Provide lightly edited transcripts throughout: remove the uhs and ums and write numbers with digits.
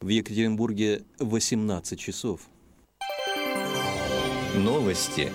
В Екатеринбурге 18 часов. Новости.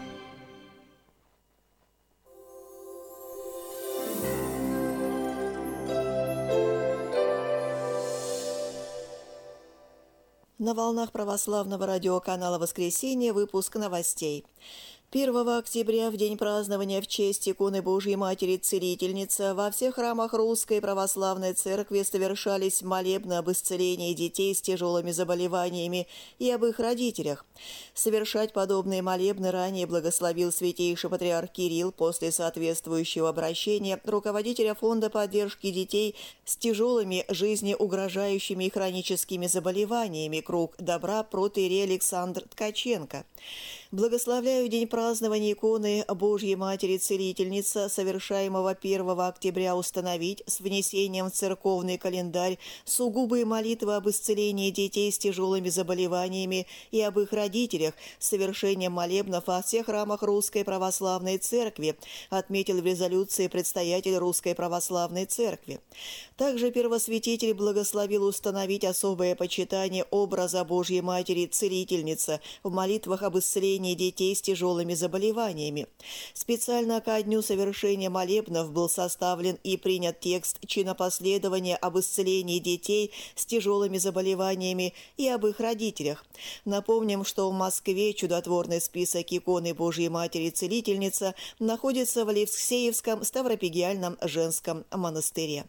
На волнах православного радиоканала «Воскресенье» выпуск новостей. 1 октября, в день празднования в честь иконы Божьей Матери Целительницы, во всех храмах Русской Православной Церкви совершались молебны об исцелении детей с тяжелыми заболеваниями и об их родителях. Совершать подобные молебны ранее благословил святейший патриарх Кирилл после соответствующего обращения руководителя Фонда поддержки детей с тяжелыми жизнеугрожающими и хроническими заболеваниями «Круг добра» протоиерей Александр Ткаченко. Благословляю день празднования иконы Божьей Матери Целительницы, совершаемого 1 октября, установить с внесением в церковный календарь сугубые молитвы об исцелении детей с тяжелыми заболеваниями и об их родителях, совершением молебнов во всех храмах Русской Православной Церкви, отметил в резолюции предстоятель Русской Православной Церкви. Также первосвятитель благословил установить особое почитание образа Божьей Матери Целительницы в молитвах об исцелении детей с тяжелыми заболеваниями. Специально ко дню совершения молебнов был составлен и принят текст чинопоследования об исцелении детей с тяжелыми заболеваниями и об их родителях. Напомним, что в Москве чудотворный список иконы Божьей Матери Целительницы находится в Алексеевском Ставропигиальном женском монастыре.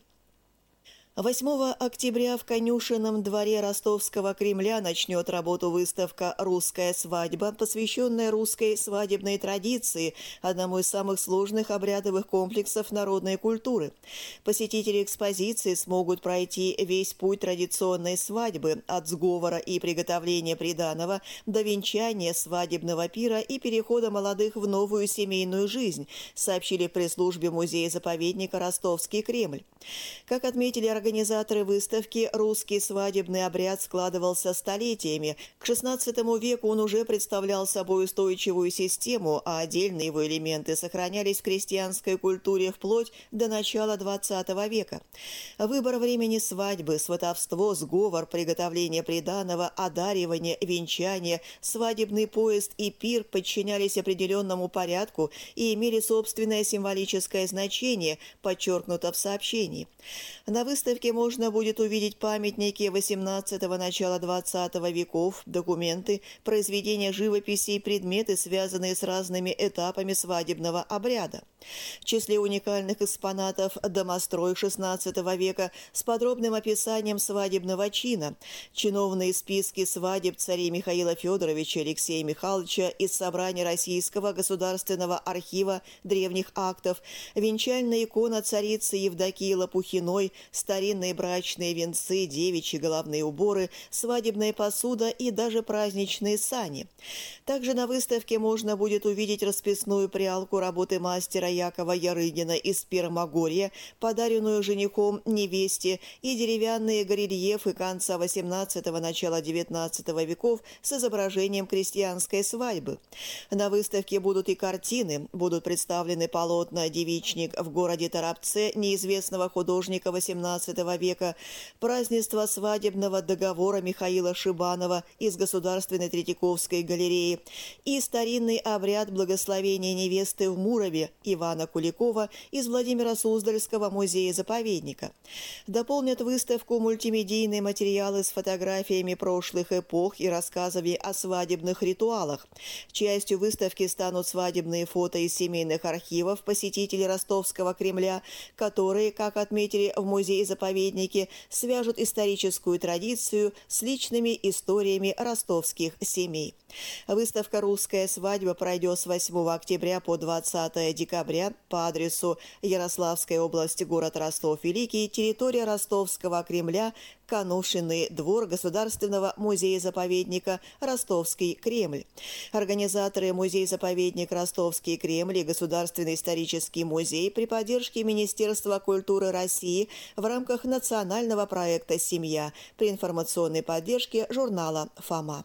8 октября в Конюшенном дворе Ростовского Кремля начнет работу выставка «Русская свадьба», посвященная русской свадебной традиции, одному из самых сложных обрядовых комплексов народной культуры. Посетители экспозиции смогут пройти весь путь традиционной свадьбы от сговора и приготовления приданого до венчания, свадебного пира и перехода молодых в новую семейную жизнь, сообщили в пресс-службе музея-заповедника «Ростовский Кремль». Как отметили организаторы выставки, русский свадебный обряд складывался столетиями. К XVI веку он уже представлял собой устойчивую систему, а отдельные его элементы сохранялись в крестьянской культуре вплоть до начала XX века. Выбор времени свадьбы, сватовство, сговор, приготовление приданого, одаривание, венчание, свадебный поезд и пир подчинялись определенному порядку и имели собственное символическое значение, подчеркнуто в сообщении. На выставке можно будет увидеть памятники XVIII – начала XX веков, документы, произведения живописи и предметы, связанные с разными этапами свадебного обряда. В числе уникальных экспонатов домострой XVI века с подробным описанием свадебного чина, чиновные списки свадеб царей Михаила Федоровича и Алексея Михайловича из собрания Российского государственного архива древних актов, венчальная икона царицы Евдокии Лопухиной, старинные брачные венцы, девичьи головные уборы, свадебная посуда и даже праздничные сани. Также на выставке можно будет увидеть расписную прялку работы мастера Якова Ярыгина из Пермогорья, подаренную женихом невесте, и деревянные горельефы конца XVIII – начала XIX веков с изображением крестьянской свадьбы. На выставке будут и картины, будут представлены полотна «Девичник в городе Торопце» неизвестного художника XVIII века, празднество свадебного договора Михаила Шибанова из Государственной Третьяковской галереи и старинный обряд благословения невесты в Мурове Ивана Куликова из Владимира Суздальского музея-заповедника. Дополнят выставку мультимедийные материалы с фотографиями прошлых эпох и рассказами о свадебных ритуалах. Частью выставки станут свадебные фото из семейных архивов посетителей Ростовского Кремля, которые, как отметили в музее-заповеднике, свяжут историческую традицию с личными историями ростовских семей. Выставка «Русская свадьба» пройдет с 8 октября по 20 декабря по адресу Ярославская область, город Ростов-Великий, территория Ростовского Кремля, Конюшенный двор Государственного музея-заповедника «Ростовский Кремль». Организаторы музей-заповедник «Ростовский Кремль» и Государственный исторический музей при поддержке Министерства культуры России в рамках национального проекта «Семья» при информационной поддержке журнала «Фома».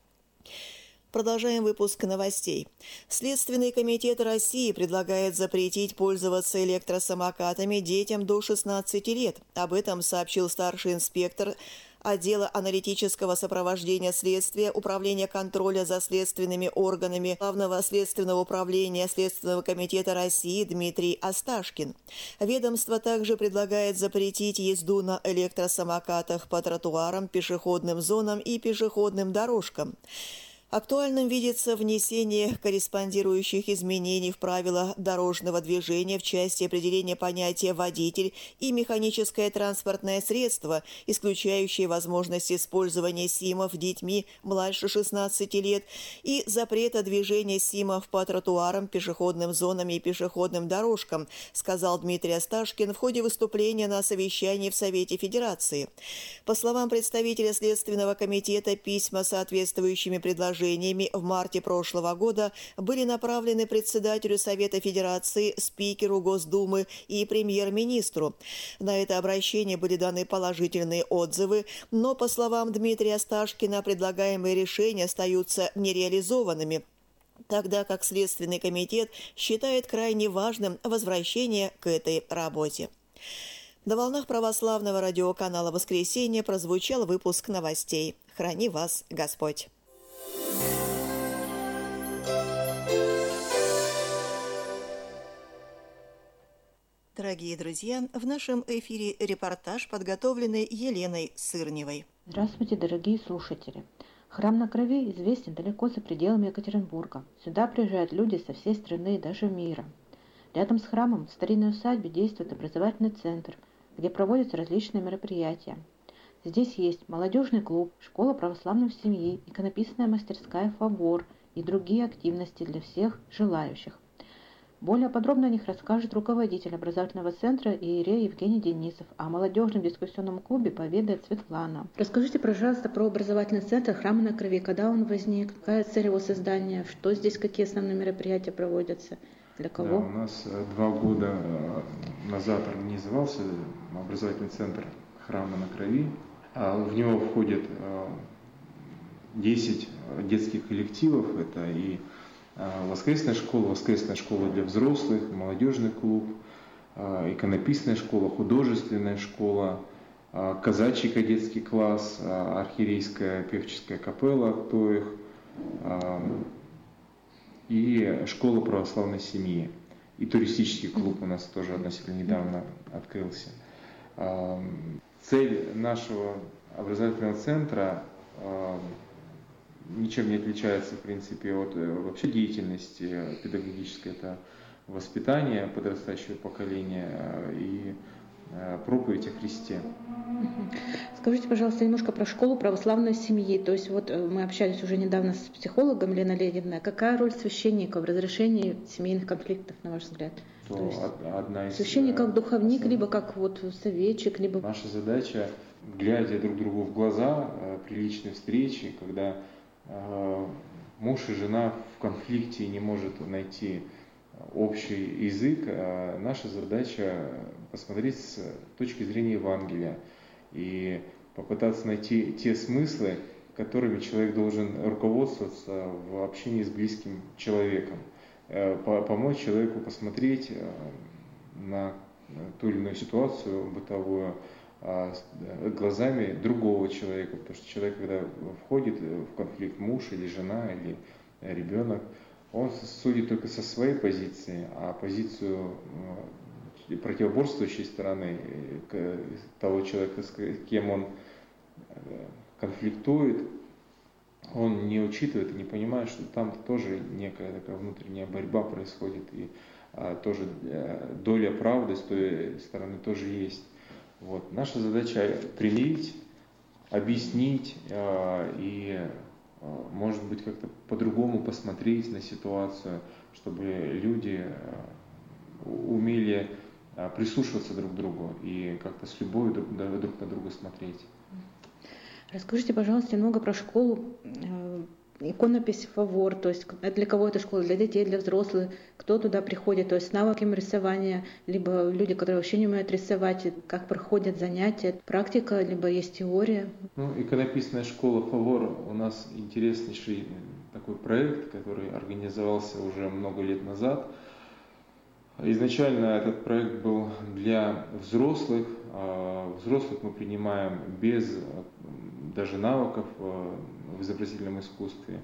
Продолжаем выпуск новостей. Следственный комитет России предлагает запретить пользоваться электросамокатами детям до 16 лет. Об этом сообщил старший инспектор отдела аналитического сопровождения следствия, Управления контроля за следственными органами Главного следственного управления Следственного комитета России Дмитрий Осташкин. Ведомство также предлагает запретить езду на электросамокатах по тротуарам, пешеходным зонам и пешеходным дорожкам. Актуальным видится внесение корреспондирующих изменений в правила дорожного движения в части определения понятия «водитель» и «механическое транспортное средство», исключающее возможность использования СИМов детьми младше 16 лет, и запрета движения СИМов по тротуарам, пешеходным зонам и пешеходным дорожкам, сказал Дмитрий Осташкин в ходе выступления на совещании в Совете Федерации. По словам представителя Следственного комитета, письма с соответствующими предложениями в марте прошлого года были направлены председателю Совета Федерации, спикеру Госдумы и премьер-министру. На это обращение были даны положительные отзывы, но, по словам Дмитрия Осташкина, предлагаемые решения остаются нереализованными, тогда как Следственный комитет считает крайне важным возвращение к этой работе. На волнах православного радиоканала «Воскресенье» прозвучал выпуск новостей. Храни вас Господь! Дорогие друзья, в нашем эфире репортаж, подготовленный Еленой Сырневой. Здравствуйте, дорогие слушатели! Храм на Крови известен далеко за пределами Екатеринбурга. Сюда приезжают люди со всей страны и даже мира. Рядом с храмом в старинной усадьбе действует образовательный центр, где проводятся различные мероприятия. Здесь есть молодежный клуб, школа православной семьи, иконописная мастерская «Фавор» и другие активности для всех желающих. Более подробно о них расскажет руководитель образовательного центра иерей Евгений Денисов, а о молодежном дискуссионном клубе поведает Светлана. Расскажите, пожалуйста, про образовательный центр «Храм на Крови», когда он возник, какая цель его создания, что здесь, какие основные мероприятия проводятся, для кого? Да, у нас 2 года назад организовался образовательный центр «Храма на Крови». В него входит 10 детских коллективов, это и воскресная школа для взрослых, молодежный клуб, иконописная школа, художественная школа, казачий кадетский класс, архиерейская певческая капелла «Ктоих» и школа православной семьи. И туристический клуб у нас тоже относительно недавно открылся. Цель нашего образовательного центра ничем не отличается, в принципе, от вообще деятельности педагогической. Это воспитание подрастающего поколения и проповедь о Христе. Скажите, пожалуйста, немножко про школу православной семьи. То есть вот мы общались уже недавно с психологом Леной Лединой. Какая роль священника в разрешении семейных конфликтов, на ваш взгляд? То есть одна из священник как духовник, либо как вот советчик, либо... Наша задача, глядя друг другу в глаза при личной встрече, когда муж и жена в конфликте и не может найти общий язык, наша задача посмотреть с точки зрения Евангелия и попытаться найти те смыслы, которыми человек должен руководствоваться в общении с близким человеком, помочь человеку посмотреть на ту или иную ситуацию бытовую глазами другого человека, потому что человек, когда входит в конфликт, муж или жена или ребенок, он судит только со своей позиции, а позицию противоборствующей стороны того человека, с кем он конфликтует, он не учитывает и не понимает, что там тоже некая такая внутренняя борьба происходит, и тоже доля правды с той стороны тоже есть. Вот. Наша задача примирить, объяснить и, может быть, как-то по-другому посмотреть на ситуацию, чтобы люди умели прислушиваться друг к другу и как-то с любовью друг на друга смотреть. Расскажите, пожалуйста, немного про школу иконопись «Фавор», то есть для кого эта школа, для детей, для взрослых, кто туда приходит, то есть с навыками рисования, либо люди, которые вообще не умеют рисовать, как проходят занятия, практика, либо есть теория. Иконописная школа «Фавор» у нас интереснейший такой проект, который организовался уже много лет назад. Изначально этот проект был для взрослых. Взрослых мы принимаем без даже навыков в изобразительном искусстве.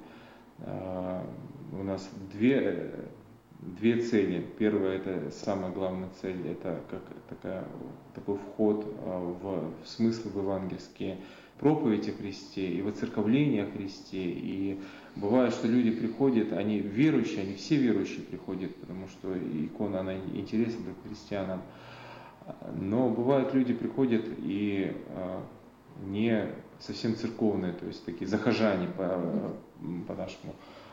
У нас две цели. Первая, это самая главная цель, это как такой вход в смыслы евангельские, проповедь о Христе и воцерковление о Христе. И бывает, что люди приходят, они верующие, они все верующие приходят, потому что икона, она интересна для христианам. Но бывают, люди приходят и не совсем церковные, то есть такие захожане по-нашему.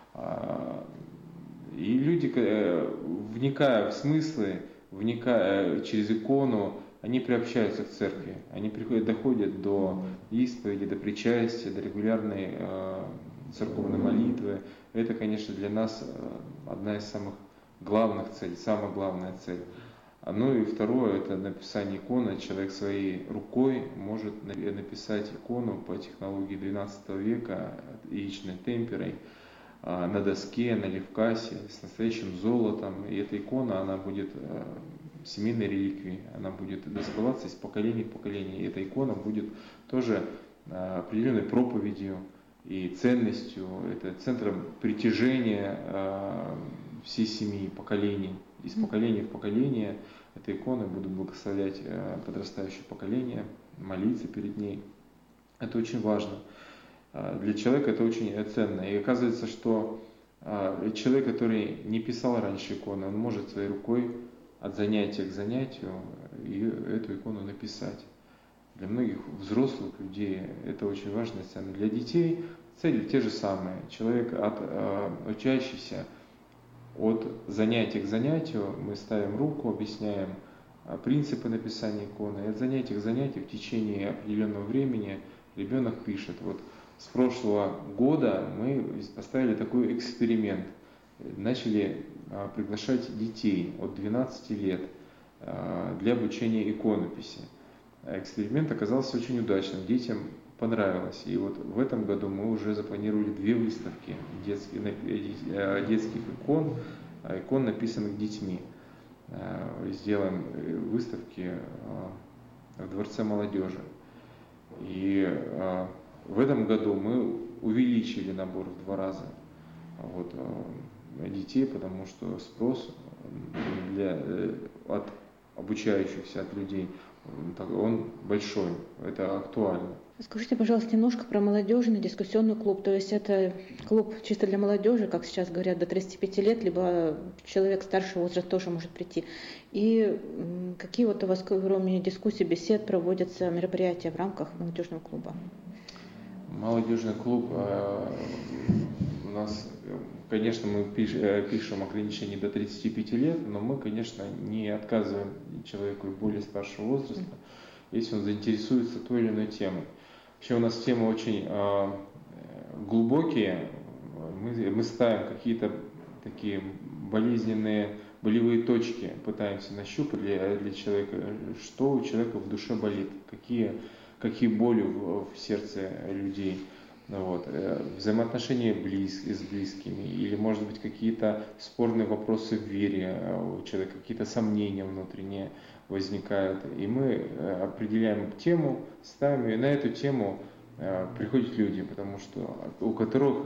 И люди, вникая в смыслы, вникая через икону, они приобщаются к церкви, они доходят до исповеди, до причастия, до регулярной церковной молитвы. Это, конечно, для нас одна из самых главных целей, самая главная цель. Ну и второе, это написание иконы. Человек своей рукой может написать икону по технологии XII века, яичной темперой, на доске, на левкасе, с настоящим золотом. И эта икона, она будет семейной реликвией, она будет доставаться из поколения в поколение. И эта икона будет тоже определенной проповедью и ценностью, это центром притяжения всей семьи, поколений. Из поколения в поколение эта икона будет благословлять подрастающее поколение, молиться перед ней. Это очень важно. Для человека это очень ценно. И оказывается, что человек, который не писал раньше иконы, он может своей рукой от занятия к занятию и эту икону написать. Для многих взрослых людей это очень важно и ценно. Для детей цели те же самые. Человек, учащийся от занятия к занятию, мы ставим руку, объясняем принципы написания иконы. И от занятия к занятию в течение определенного времени ребенок пишет. Вот с прошлого года мы поставили такой эксперимент. Начали приглашать детей от 12 лет для обучения иконописи. Эксперимент оказался очень удачным, детям понравилось. И вот в этом году мы уже запланировали 2 выставки детских икон, написанных детьми. Сделаем выставки в Дворце молодежи. И в этом году мы увеличили набор в 2 раза детей, потому что спрос от обучающихся, от людей, он большой, это актуально. Скажите, пожалуйста, немножко про молодежный дискуссионный клуб. То есть это клуб чисто для молодежи, как сейчас говорят, до 35 лет, либо человек старшего возраста тоже может прийти. И какие вот у вас, кроме дискуссий, бесед, проводятся мероприятия в рамках молодежного клуба? Молодежный клуб у нас, конечно, мы пишем ограничения до 35 лет, но мы, конечно, не отказываем человеку более старшего возраста, если он заинтересуется той или иной темой. Вообще у нас темы очень глубокие, мы ставим какие-то такие болевые точки, пытаемся нащупать для человека, что у человека в душе болит, какие боли в сердце людей. Взаимоотношения с близкими, или, может быть, какие-то спорные вопросы в вере у человека, какие-то сомнения внутренние возникают. И мы определяем тему, ставим, и на эту тему приходят люди, потому что у которых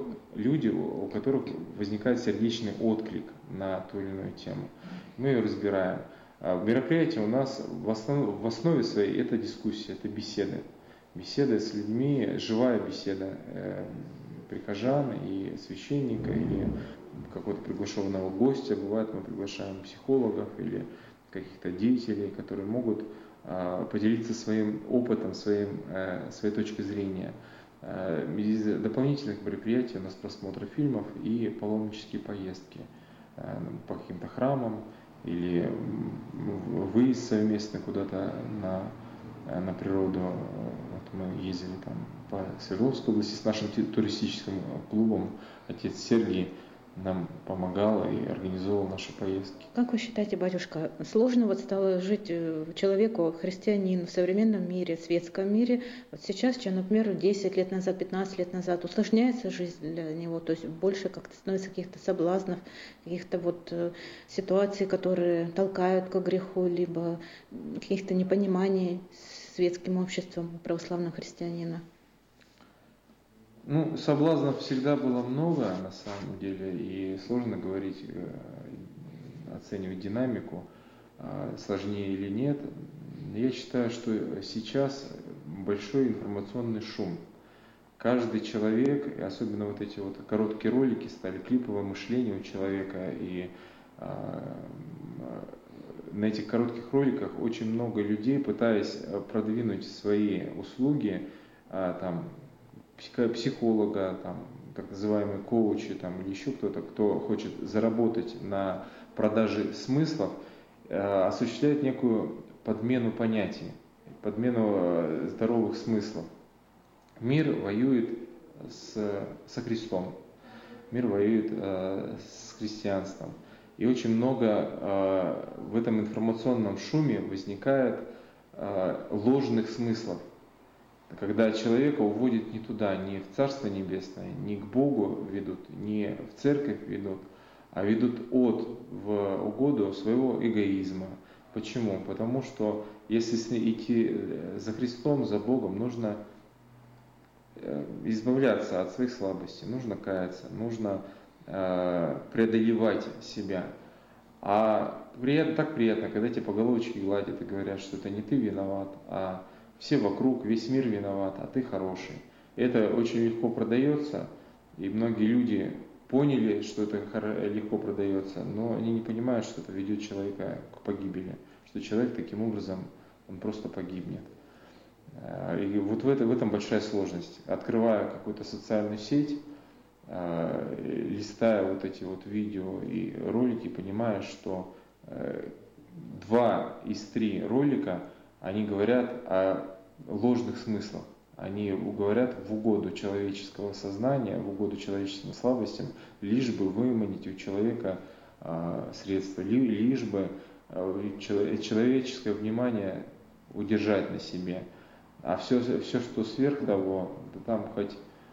возникает сердечный отклик на ту или иную тему. Мы ее разбираем. Мероприятие у нас в основе своей это дискуссия, это беседы. Беседа с людьми, живая беседа прихожан и священника, или какого-то приглашенного гостя. Бывает, мы приглашаем психологов или каких-то деятелей, которые могут поделиться своим опытом, своей точкой зрения. Из дополнительных мероприятий у нас просмотр фильмов и паломнические поездки по каким-то храмам или выезд совместный куда-то на природу. Мы ездили там по Свердловской области с нашим туристическим клубом. Отец Сергий нам помогал и организовал наши поездки. Как вы считаете, батюшка, сложно стало жить человеку, христианину в современном мире, в светском мире, вот сейчас, чем, например, 10 лет назад, 15 лет назад? Усложняется жизнь для него, то есть больше как-то становится каких-то соблазнов, каких-то ситуаций, которые толкают к греху, либо каких-то непониманий светским обществом православного христианина? Ну, соблазнов всегда было много, на самом деле, и сложно говорить, оценивать динамику, сложнее или нет. Я считаю, что сейчас большой информационный шум. Каждый человек, и особенно вот эти вот короткие ролики стали, клиповое мышление у человека, и на этих коротких роликах очень много людей, пытаясь продвинуть свои услуги, там, психолога, там, так называемые коучи, там, или еще кто-то, кто хочет заработать на продаже смыслов, осуществляет некую подмену понятий, подмену здоровых смыслов. Мир воюет со Христом, мир воюет с христианством. И очень много в этом информационном шуме возникает ложных смыслов, когда человека уводит не туда, не в Царство Небесное, не к Богу ведут, не в церковь ведут, а ведут в угоду своего эгоизма. Почему? Потому что если идти за Христом, за Богом, нужно избавляться от своих слабостей, нужно каяться, нужно преодолевать себя. А так приятно, когда тебе по головочке гладят и говорят, что это не ты виноват, а все вокруг, весь мир виноват, а ты хороший. Это очень легко продается, и многие люди поняли, что это легко продается, но они не понимают, что это ведет человека к погибели, что человек таким образом, он просто погибнет. И вот в этом большая сложность. Открывая какую-то социальную сеть, листая вот эти вот видео и ролики, понимаешь, что 2 из 3 ролика, они говорят о ложных смыслах. Они говорят в угоду человеческого сознания, в угоду человеческим слабостям, лишь бы выманить у человека средства, лишь бы человеческое внимание удержать на себе. А все, что сверх того, да там хоть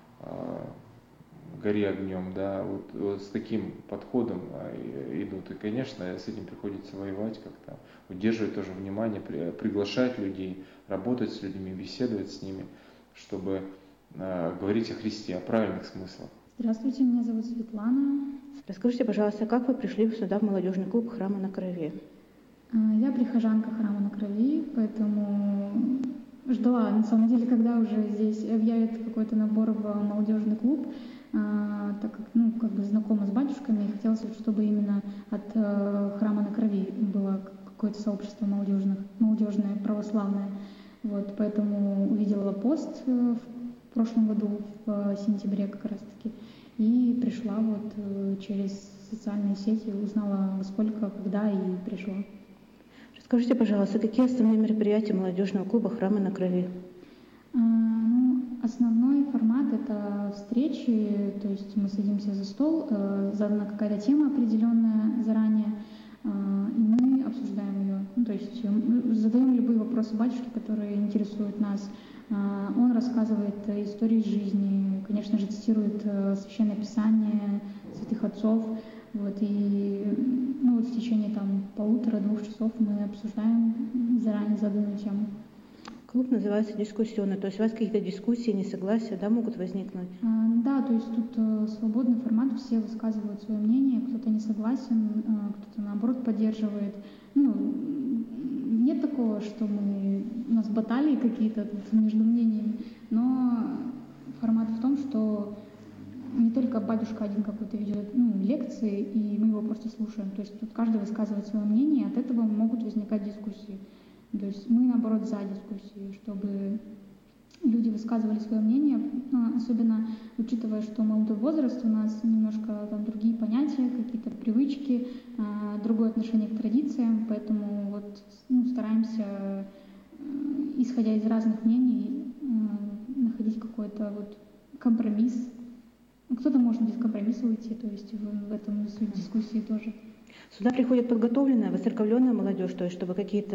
гори огнем, да, вот с таким подходом идут. И, конечно, с этим приходится воевать как-то, удерживать тоже внимание, приглашать людей, работать с людьми, беседовать с ними, чтобы говорить о Христе, о правильных смыслах. Здравствуйте, меня зовут Светлана. Расскажите, пожалуйста, как вы пришли сюда в молодежный клуб «Храма на Крови»? Я прихожанка Храма на Крови, поэтому ждала, на самом деле, когда уже здесь объявят какой-то набор в молодежный клуб, так как знакома с батюшками, и хотелось, чтобы именно от Храма на Крови было какое-то сообщество молодежное, православное. Вот, поэтому увидела пост в прошлом году, в сентябре как раз-таки, и пришла вот через социальные сети, узнала во сколько, когда, и пришла. Скажите, пожалуйста, какие основные мероприятия молодежного клуба «Храма на Крови»? Основной формат — это встречи, то есть мы садимся за стол, задана какая-то тема определенная заранее, и мы обсуждаем ее. То есть мы задаем любые вопросы батюшке, которые интересуют нас. Он рассказывает истории из жизни, конечно же, цитирует Священное Писание, святых отцов. Вот, и в течение 1,5-2 часов мы обсуждаем заранее заданную тему. Клуб называется дискуссионный, то есть у вас какие-то дискуссии, несогласия, да, могут возникнуть? Да, то есть тут свободный формат, все высказывают свое мнение, кто-то не согласен, кто-то наоборот поддерживает. Нет такого, что у нас баталии какие-то тут между мнениями, но формат в том, что не только батюшка один какой-то ведет лекции, и мы его просто слушаем. То есть тут каждый высказывает свое мнение, и от этого могут возникать дискуссии. То есть мы, наоборот, за дискуссии, чтобы люди высказывали свое мнение, особенно учитывая, что молодой возраст, у нас немножко другие понятия, какие-то привычки, другое отношение к традициям, поэтому стараемся, исходя из разных мнений, находить какой-то компромисс. Кто-то может без компромисса уйти, то есть в этом суть дискуссии тоже. Сюда приходит подготовленная, воцерковленная молодежь, то есть чтобы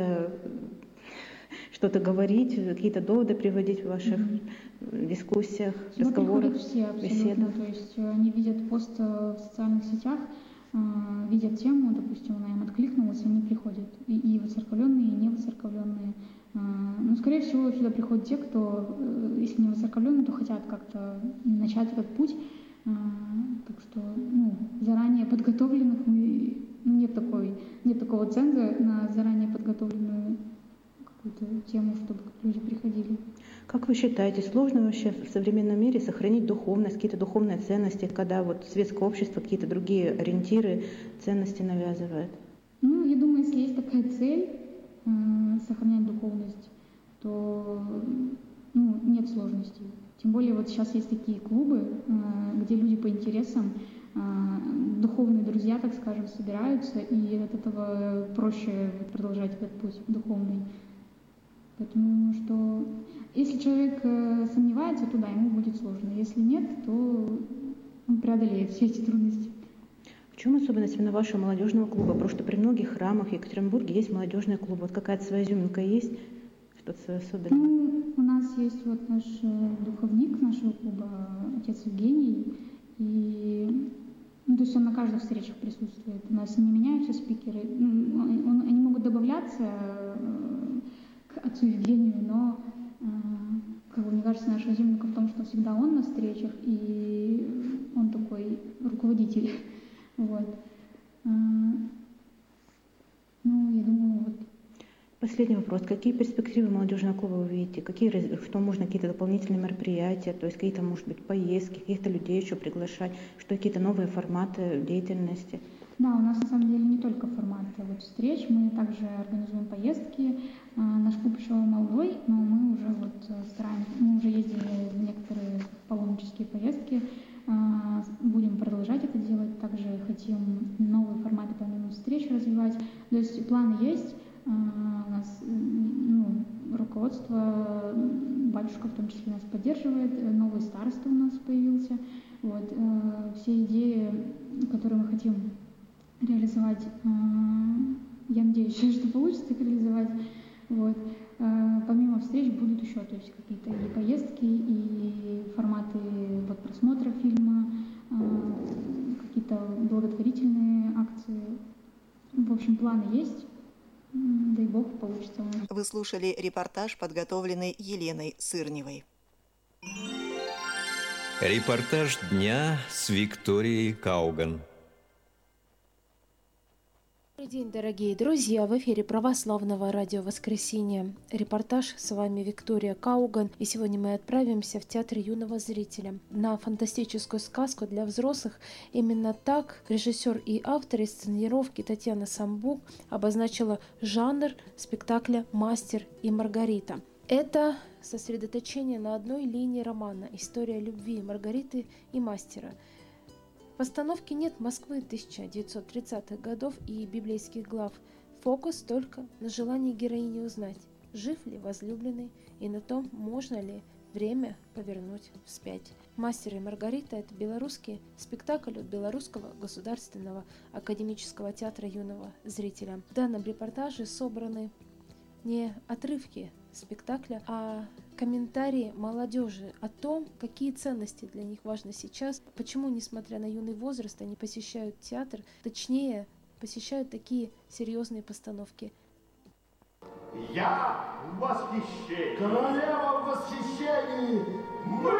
что-то говорить, какие-то доводы приводить в ваших дискуссиях, разговорах, все абсолютно, беседах. То есть они видят пост в социальных сетях, видят тему, допустим, она им откликнулась, они приходят. И воцерковленные, и невоцерковленные. Скорее всего, сюда приходят те, кто если не воцерковленные, то хотят как-то начать этот путь. Так что заранее подготовленных нет такого ценза на заранее подготовленную какую-то тему, чтобы люди приходили. Как вы считаете, сложно вообще в современном мире сохранить духовность, какие-то духовные ценности, когда вот светское общество какие-то другие ориентиры, ценности навязывает? Я думаю, если есть такая цель сохранять духовность, то нет сложностей. Тем более вот сейчас есть такие клубы, где люди по интересам, духовные друзья, так скажем, собираются, и от этого проще продолжать этот путь духовный. Поэтому думаю, что если человек сомневается, то да, ему будет сложно. Если нет, то он преодолеет все эти трудности. В чем особенность именно вашего молодежного клуба? Потому что при многих храмах в Екатеринбурге есть молодежный клуб. Вот какая-то своя изюминка есть? Что-то свое особенное? У нас есть вот наш духовник нашего клуба, отец Евгений, и то есть он на каждых встречах присутствует. У нас не меняются спикеры. Они могут добавляться к отцу Евгению, но мне кажется, наша изюминка в том, что всегда он на встречах, и он такой руководитель. Вот. Я думаю, вот. Последний вопрос. Какие перспективы молодежного клуба вы видите? Что можно, какие-то дополнительные мероприятия, то есть какие-то, может быть, поездки, каких-то людей еще приглашать, что какие-то новые форматы деятельности? Да, у нас на самом деле не только форматы встреч, мы также организуем поездки. Наш клуб еще молодой, но мы уже стараемся, мы уже ездили в некоторые паломнические поездки, будем продолжать это делать, также хотим новые форматы помимо встреч развивать. То есть планы есть. У нас руководство, батюшка в том числе нас поддерживает, новый староста у нас появился. Вот, все идеи, которые мы хотим реализовать, я надеюсь, что получится их реализовать. Вот. Помимо встреч будут еще, то есть какие-то и поездки, и форматы просмотра фильма, какие-то благотворительные акции. В общем, планы есть. Дай бог, получится. Вы слушали репортаж, подготовленный Еленой Сырневой. Репортаж дня с Викторией Кауган. Добрый день, дорогие друзья! В эфире Православного радио «Воскресенье». Репортаж, с вами Виктория Кауган. И сегодня мы отправимся в Театр юного зрителя на фантастическую сказку для взрослых. Именно так режиссер и автор сценировки Татьяна Самбук обозначила жанр спектакля «Мастер и Маргарита». Это сосредоточение на одной линии романа «История любви Маргариты и мастера». В постановке нет Москвы 1930-х годов и библейских глав. Фокус только на желании героини узнать, жив ли возлюбленный и на том, можно ли время повернуть вспять. «Мастер и Маргарита» — это белорусский спектакль от Белорусского государственного академического театра юного зрителя. В данном репортаже собраны не отрывки спектакля, а комментарии молодежи о том, какие ценности для них важны сейчас, почему, несмотря на юный возраст, они посещают театр, точнее, посещают такие серьезные постановки. Я в восхищении. Королева в восхищении. Мы